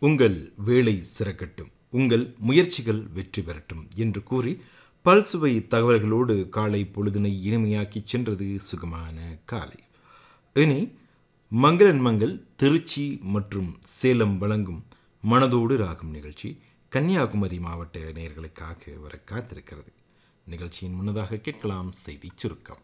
உங்கள் வேலை சிறக்கட்டும், உங்கள் முயற்சிகள் வெற்றி பெறட்டும் என்று கூறி பல்சுவை தகவல்களோடு காலை பொழுதினை இனிமையாக்கிச் சென்றது சுகமான காலை. இனி மங்களன் மங்கள் திருச்சி மற்றும் சேலம் வழங்கும் மனதோடு ராகம் நிகழ்ச்சி கன்னியாகுமரி மாவட்ட நேயர்களுக்காக வர காத்திருக்கிறது. நிகழ்ச்சியின் முன்னதாக கேட்கலாம் செய்தி சுருக்கம்.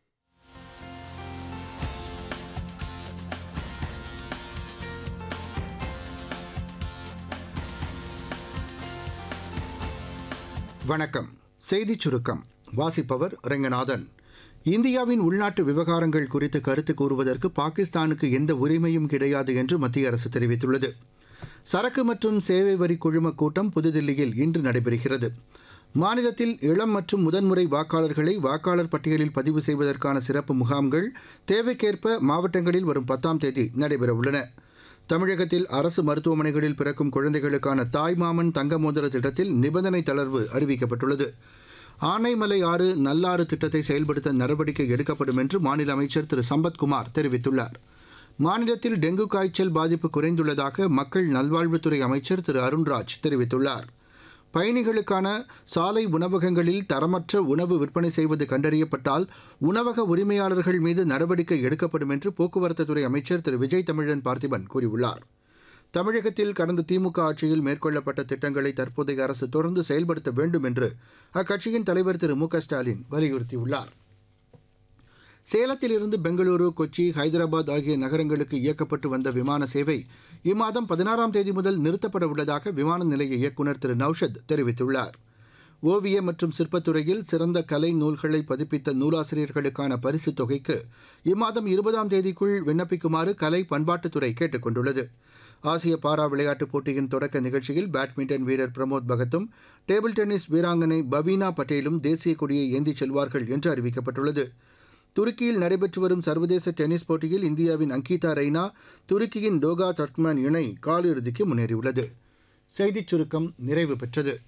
வணக்கம். செய்திச் சுருக்கம் வாசிப்பவர் ரெங்கநாதன். இந்தியாவின் உள்நாட்டு விவகாரங்கள் குறித்து கருத்து கூறுவதற்கு பாகிஸ்தானுக்கு எந்த உரிமையும் கிடையாது என்று மத்திய அரசு தெரிவித்துள்ளது. சரக்கு மற்றும் சேவை வரி குழும கூட்டம் புதுதில்லியில் இன்று நடைபெறுகிறது. மாநிலத்தில் இளம் மற்றும் முதன்முறை வாக்காளர்களை வாக்காளர் பட்டியலில் பதிவு செய்வதற்கான சிறப்பு முகாம்கள் தேவைக்கேற்ப மாவட்டங்களில் வரும் 10ஆம் தேதி நடைபெறவுள்ளன. தமிழகத்தில் அரசு மருத்துவமனைகளில் பிறக்கும் குழந்தைகளுக்கான தாய்மாமன் தங்க மோதிர திட்டத்தில் நிபந்தனை தளர்வு அறிவிக்கப்பட்டுள்ளது. ஆனைமலை ஆறு நல்லாறு திட்டத்தை செயல்படுத்த நடவடிக்கை எடுக்கப்படும் என்று மாநில அமைச்சர் திரு சம்பத்குமார் தெரிவித்துள்ளார். மாநிலத்தில் டெங்கு காய்ச்சல் பாதிப்பு குறைந்துள்ளதாக மக்கள் நல்வாழ்வுத்துறை அமைச்சர் திரு அருண்ராஜ் தெரிவித்துள்ளார். பயணிகளுக்கான சாலை உணவகங்களில் தரமற்ற உணவு விற்பனை செய்வது கண்டறியப்பட்டால் உணவக உரிமையாளர்கள் மீது நடவடிக்கை எடுக்கப்படும் என்று போக்குவரத்துத்துறை அமைச்சர் திரு விஜய் தமிழன் பார்த்திபன் கூறியுள்ளார். தமிழகத்தில் கடந்த திமுக ஆட்சியில் மேற்கொள்ளப்பட்ட திட்டங்களை தற்போதைய அரசு தொடர்ந்து செயல்படுத்த வேண்டும் என்று அக்கட்சியின் தலைவர் திரு மு க ஸ்டாலின் வலியுறுத்தியுள்ளார். சேலத்திலிருந்து பெங்களூரு, கொச்சி, ஹைதராபாத் ஆகிய நகரங்களுக்கு இயக்கப்பட்டு வந்த விமான சேவை இம்மாதம் 16ஆம் தேதி முதல் நிறுத்தப்பட உள்ளதாக விமான நிலைய இயக்குநர் திரு நௌஷத் தெரிவித்துள்ளார். ஓவிய மற்றும் சிற்பத்துறையில் சிறந்த கலை நூல்களை பதிப்பித்த நூலாசிரியர்களுக்கான பரிசுத் தொகைக்கு இம்மாதம் 20ஆம் தேதிக்குள் விண்ணப்பிக்குமாறு கலை பண்பாட்டுத்துறை கேட்டுக் கொண்டுள்ளது. ஆசிய பாரா விளையாட்டுப் போட்டியின் தொடக்க நிகழ்ச்சியில் பேட்மிண்டன் வீரர் பிரமோத் பகத்தும் டேபிள் டென்னிஸ் வீராங்கனை பவீனா பட்டேலும் தேசிய கொடியை ஏந்திச் செல்வார்கள் என்று அறிவிக்கப்பட்டுள்ளது. துருக்கியில் நடைபெற்று வரும் சர்வதேச டென்னிஸ் போட்டியில் இந்தியாவின் அங்கிதா ரெய்னா துருக்கியின் டோகா தர்க்மன் இணை காலிறுதிக்கு முன்னேறியுள்ளது. செய்திச் சுருக்கம் நிறைவு பெற்றது.